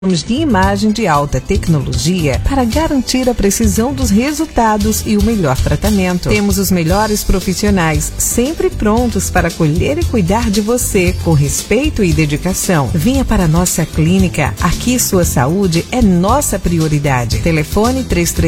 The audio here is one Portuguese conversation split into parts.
de imagem de alta tecnologia para garantir a precisão dos resultados e o melhor tratamento. Temos os melhores profissionais sempre prontos para acolher e cuidar de você com respeito e dedicação. Venha para a nossa clínica. Aqui sua saúde é nossa prioridade. Telefone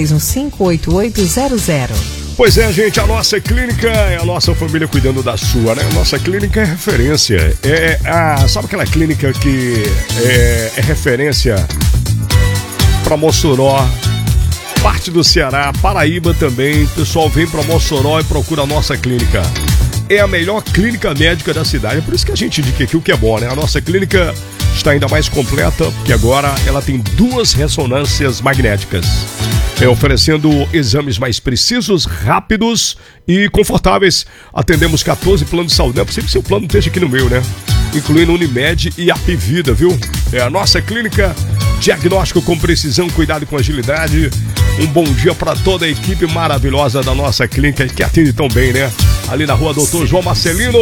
3315-8800. Pois é, gente, a nossa clínica é a nossa família cuidando da sua, né? A nossa clínica é referência. Sabe aquela clínica que é referência para Mossoró, parte do Ceará, Paraíba também. O pessoal vem para Mossoró e procura a nossa clínica. É a melhor clínica médica da cidade. É por isso que a gente indica aqui o que é bom, né? A nossa clínica está ainda mais completa, porque agora ela tem 2 ressonâncias magnéticas. Oferecendo exames mais precisos, rápidos e confortáveis. Atendemos 14 planos de saúde. Não é possível que seu plano esteja aqui no meu, né? Incluindo Unimed e Apivida, viu? É a nossa clínica. Diagnóstico com precisão, cuidado com agilidade. Um bom dia para toda a equipe maravilhosa da nossa clínica que atende tão bem, né? Ali na rua Doutor João Marcelino.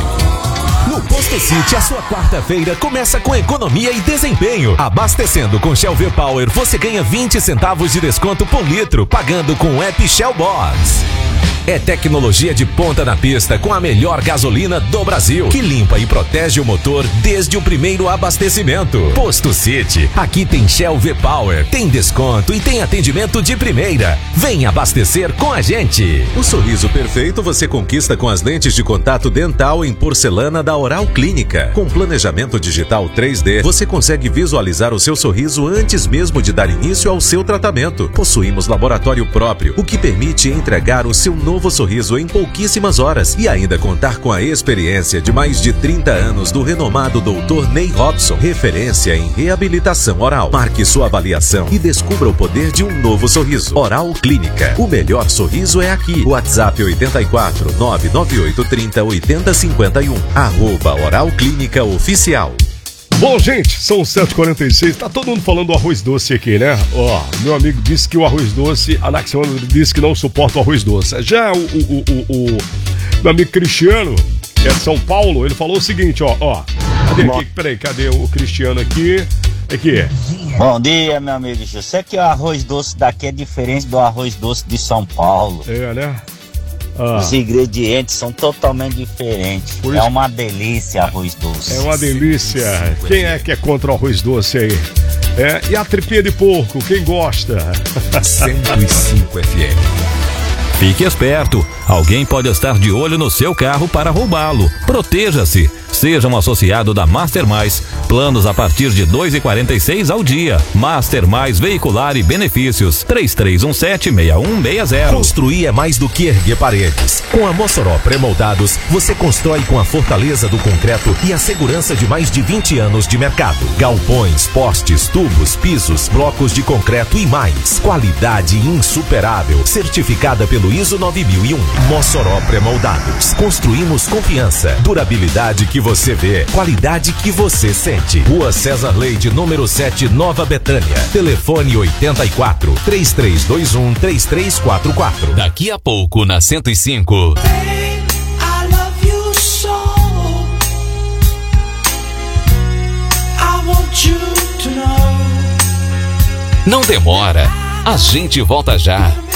No Posto City, a sua quarta-feira começa com economia e desempenho. Abastecendo com Shell V-Power, você ganha 20 centavos de desconto por litro, pagando com o app Shell Box. É tecnologia de ponta na pista com a melhor gasolina do Brasil, que limpa e protege o motor desde o primeiro abastecimento. Posto City, aqui tem Shell V-Power, tem desconto e tem atendimento de primeira. Vem abastecer com a gente. O sorriso perfeito você conquista com as lentes de contato dental em porcelana da Oral Clínica. Com planejamento digital 3D, você consegue visualizar o seu sorriso antes mesmo de dar início ao seu tratamento. Possuímos laboratório próprio, o que permite entregar o seu novo sorriso em pouquíssimas horas e ainda contar com a experiência de mais de 30 anos do renomado Dr. Ney Robson, referência em reabilitação oral. Marque sua avaliação e descubra o poder de um novo sorriso. Oral Clínica. O melhor sorriso é aqui. WhatsApp 84 99830 8051. @Oral Clínica Oficial. Bom, gente, são 7h46, tá todo mundo falando do arroz doce aqui, né? Ó, meu amigo disse que o arroz doce, a Anaxiona disse que não suporta o arroz doce. Já o meu amigo Cristiano, que é de São Paulo, ele falou o seguinte, ó. Cadê o Cristiano aqui? Aqui. Bom dia, meu amigo. Eu sei que o arroz doce daqui é diferente do arroz doce de São Paulo. É, né? Os ingredientes são totalmente diferentes. É uma delícia arroz doce. É uma delícia. Quem é que é contra o arroz doce aí? E a tripinha de porco, quem gosta? 105 FM. Fique esperto, alguém pode estar de olho no seu carro para roubá-lo. Proteja-se. Seja um associado da Master Mais. Planos a partir de R$ 2,46 ao dia. Master Mais Veicular e Benefícios. 3317-6160. Construir é mais do que erguer paredes. Com a Mossoró Pré-Moldados, você constrói com a fortaleza do concreto e a segurança de mais de 20 anos de mercado. Galpões, postes, tubos, pisos, blocos de concreto e mais. Qualidade insuperável. Certificada pelo ISO 9001. Mossoró Pré-Moldados. Construímos confiança, durabilidade que você vê, qualidade que você sente. Rua César Leite, número 7, Nova Betânia. Telefone 84 3321 3344. Daqui a pouco na 105. Não demora, a gente volta já.